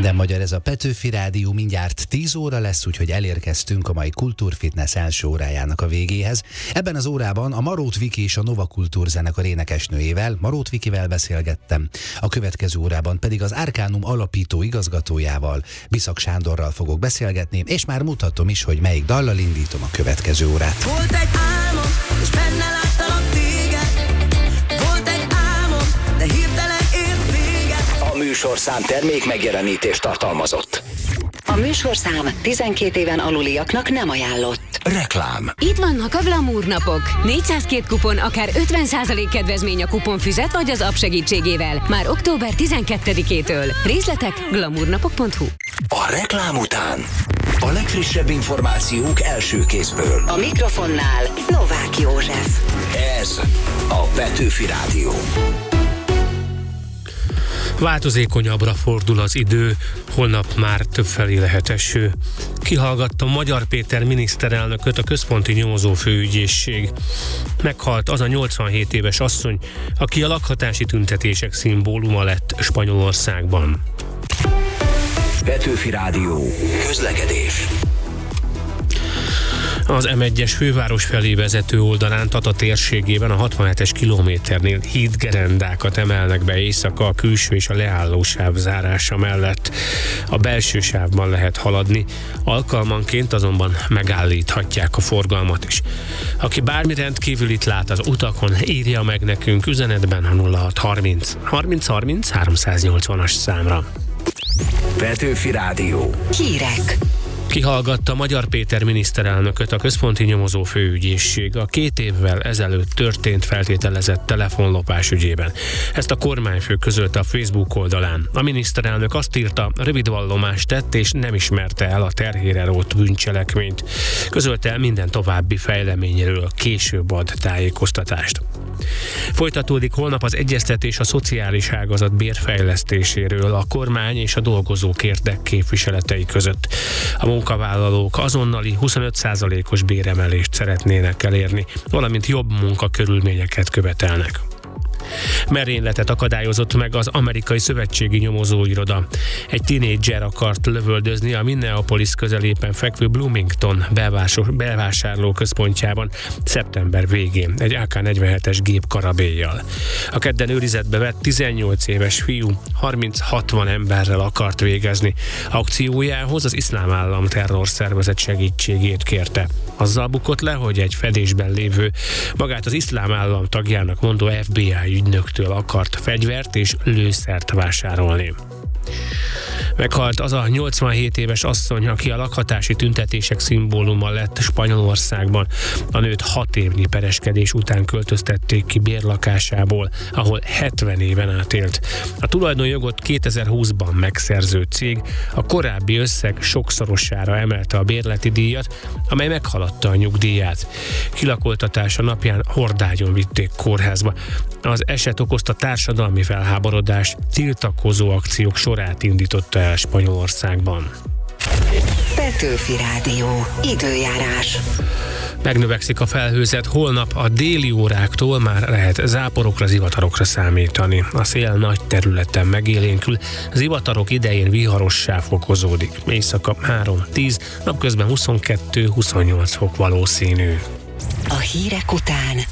Minden magyar, ez a Petőfi Rádió, mindjárt 10 óra lesz, úgyhogy elérkeztünk a mai Kultúrfitness első órájának a végéhez. Ebben az órában a Marót Viki és a Nova Kultúr zenekar énekesnőjével, Marót Vikivel beszélgettem, a következő órában pedig az Arcanum alapító igazgatójával, Biszak Sándorral fogok beszélgetni, és már mutatom is, hogy melyik dallal indítom a következő órát. Volt egy álmom, és benne láttalak téged. Volt egy álmom, de hirtelen ért véget. A műsorszám termék megjelenítést tartalmazott. A műsorszám 12 éven aluliaknak nem ajánlott. Reklám. Itt vannak a Glamour napok. 402 kupon, akár 50% kedvezmény a kuponfüzet vagy az app segítségével. Már október 12-től. Részletek glamournapok.hu. A reklám után a legfrissebb információk első kézből. A mikrofonnál Novák József. Ez a Petőfi Rádió. Változékonyabbra fordul az idő, holnap már többfelé lehet eső. Kihallgatta Magyar Péter miniszterelnököt a Központi Nyomozó Főügyészség. Meghalt az a 87 éves asszony, aki a lakhatási tüntetések szimbóluma lett Spanyolországban. Petőfi Rádió. Közlekedés. Az M1-es főváros felé vezető oldalán Tata térségében a 67-es kilométernél hídgerendákat emelnek be éjszaka a külső és a leállósáv zárása mellett. A belső sávban lehet haladni, alkalmanként azonban megállíthatják a forgalmat is. Aki bármi rendkívülit lát az utakon, írja meg nekünk üzenetben a 0630 30 30 380-as számra. Petőfi Rádió. Hírek. Kihallgatta Magyar Péter miniszterelnököt a Központi Nyomozó Főügyészség a 2 évvel ezelőtt történt feltételezett telefonlopás ügyében. Ezt a kormányfő közölte a Facebook oldalán. A miniszterelnök azt írta, rövid vallomást tett és nem ismerte el a terhére rótt bűncselekményt. Közölte minden további fejleményről, később ad tájékoztatást. Folytatódik holnap az egyeztetés a szociális ágazat bérfejlesztéséről a kormány és a dolgozók érdekképviseletei között. A munkavállalók azonnali 25%-os béremelést szeretnének elérni, valamint jobb munkakörülményeket követelnek. Merényletet akadályozott meg az amerikai szövetségi nyomozóiroda. Egy tinédzser akart lövöldözni a Minneapolis közelében fekvő Bloomington bevásárló központjában szeptember végén egy AK-47-es gép karabélyjal. A kedden őrizetbe vett 18 éves fiú 30-60 emberrel akart végezni. Akciójához az Iszlám Állam terrorszervezet segítségét kérte. Azzal bukott le, hogy egy fedésben lévő, magát az Iszlám Állam tagjának mondó FBI ügynöktől akart fegyvert és lőszert vásárolni. Meghalt az a 87 éves asszony, aki a lakhatási tüntetések szimbóluma lett Spanyolországban. A nőt 6 évnyi pereskedés után költöztették ki bérlakásából, ahol 70 éven át élt. A tulajdonjogot 2020-ban megszerző cég a korábbi összeg sokszorosára emelte a bérleti díjat, amely meghaladta a nyugdíját. Kilakoltatása napján hordágyon vitték kórházba. Az eset okozta társadalmi felháborodás, tiltakozó akciók sorát indította el Spanyolországban. Petőfi Rádió. Időjárás. Megnövekszik a felhőzet, holnap a déli óráktól már lehet záporokra, zivatarokra számítani. A szél nagy területen megélénkül, zivatarok idején viharossá fokozódik. Éjszaka 3-10, napközben 22-28 fok valószínű. A hírek után